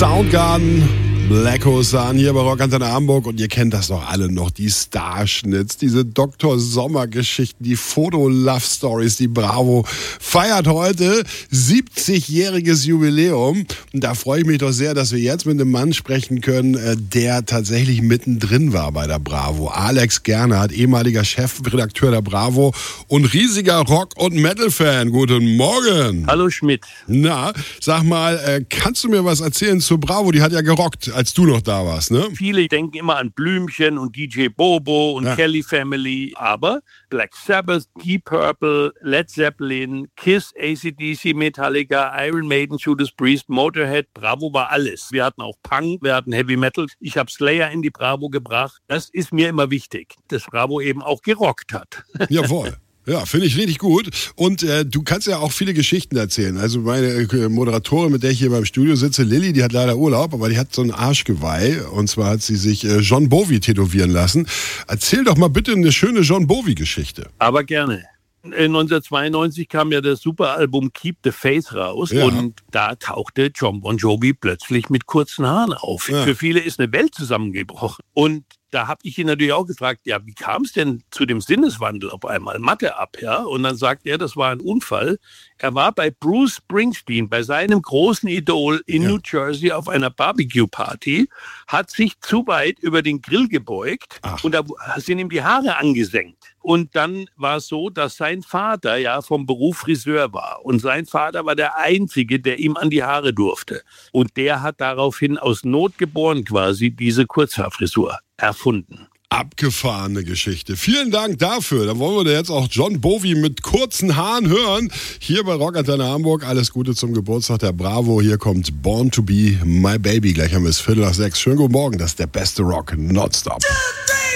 Soundgarden, Black Hole hier bei Rock Antenne Hamburg und ihr kennt das doch alle noch, die Starschnitz, diese Dr. Sommer-Geschichten, die Foto-Love-Stories, die Bravo feiert heute 70-jähriges Jubiläum und da freue ich mich doch sehr, dass wir jetzt mit einem Mann sprechen können, der tatsächlich mittendrin war bei der Bravo. Alex Gernhardt, ehemaliger Chefredakteur der Bravo und riesiger Rock- und Metal-Fan. Guten Morgen. Hallo Schmidt. Na, sag mal, kannst du mir was erzählen zur Bravo? Die hat ja gerockt, als du noch da warst, ne? Viele denken immer an Blümchen und DJ Bobo und Kelly Family, aber Black Sabbath, Deep Purple, Led Zeppelin, Kiss, AC/DC, Metallica, Iron Maiden, Judas Priest, Motorhead, Bravo war alles. Wir hatten auch Punk, wir hatten Heavy Metal. Ich habe Slayer in die Bravo gebracht. Das ist mir immer wichtig, dass Bravo eben auch gerockt hat. Jawohl. Ja, finde ich richtig gut. Und du kannst ja auch viele Geschichten erzählen. Also meine Moderatorin, mit der ich hier beim Studio sitze, Lilly, die hat leider Urlaub, aber die hat so ein Arschgeweih. Und zwar hat sie sich John Bowie tätowieren lassen. Erzähl doch mal bitte eine schöne John Bowie-Geschichte. Aber gerne. 1992 kam ja das Superalbum Keep the Faith raus und da tauchte John Bon Jovi plötzlich mit kurzen Haaren auf. Ja. Für viele ist eine Welt zusammengebrochen. Und da habe ich ihn natürlich auch gefragt, ja, wie kam es denn zu dem Sinneswandel auf einmal? Matte ab, ja? Und dann sagt er, das war ein Unfall. Er war bei Bruce Springsteen, bei seinem großen Idol in New Jersey auf einer Barbecue-Party, hat sich zu weit über den Grill gebeugt und da sind ihm die Haare angesenkt. Und dann war es so, dass sein Vater ja vom Beruf Friseur war. Und sein Vater war der Einzige, der ihm an die Haare durfte. Und der hat daraufhin aus Not geboren quasi diese Kurzhaarfrisur erfunden. Abgefahrene Geschichte. Vielen Dank dafür. Dann wollen wir jetzt auch John Bowie mit kurzen Haaren hören. Hier bei Rock Antenne Hamburg. Alles Gute zum Geburtstag der Bravo. Hier kommt Born to be My Baby. Gleich haben wir es 5:45. Schönen guten Morgen. Das ist der beste Rock. Nonstop.